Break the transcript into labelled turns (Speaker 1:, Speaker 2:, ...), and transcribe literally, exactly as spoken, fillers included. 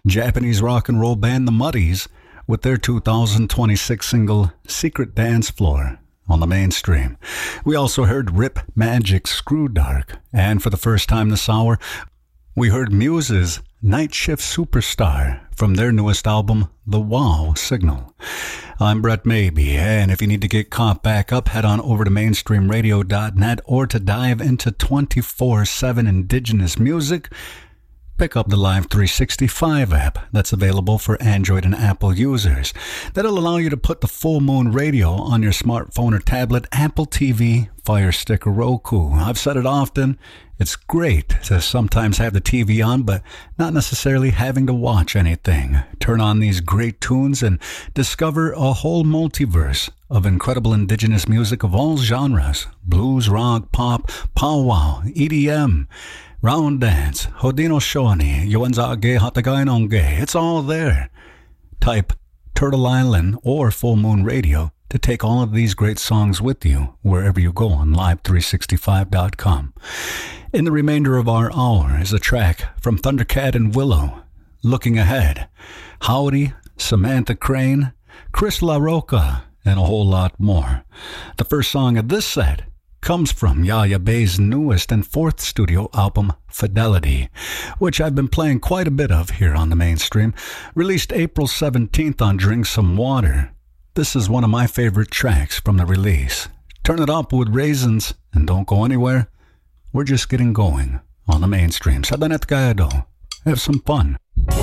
Speaker 1: Japanese rock and roll band The Muddies with their two thousand twenty-six single Secret Dance Floor on the Mainstream. We also heard Rip Magic's Screw Dark, and for the first time this hour, we heard Muse's Night Shift Superstar from their newest album, The Wow Signal. I'm Brett Maybe, and if you need to get caught back up, head on over to mainstream radio dot net, or to dive into twenty-four seven Indigenous music, pick up the Live three sixty-five app that's available for Android and Apple users. That'll allow you to put the Full Moon Radio on your smartphone or tablet, Apple T V, Fire Stick, or Roku. I've said it often, it's great to sometimes have the T V on, but not necessarily having to watch anything. Turn on these great tunes and discover a whole multiverse of incredible Indigenous music of all genres: blues, rock, pop, powwow, E D M, round dance, Haudenosaunee, Yuanzage, Hatagainonge. It's all there. Type Turtle Island or Full Moon Radio to take all of these great songs with you wherever you go on live three sixty-five dot com. In the remainder of our hour is a track from Thundercat and Willow, Looking Ahead, Howdy, Samantha Crane, Chris LaRocca, and a whole lot more. The first song of this set comes from Yaya Bay's newest and fourth studio album, Fidelity, which I've been playing quite a bit of here on the Mainstream. Released April seventeenth on Drink Some Water. This is one of my favorite tracks from the release. Turn it up with raisins and don't go anywhere. We're just getting going on the Mainstream. Sa danet kaya do. Have some fun.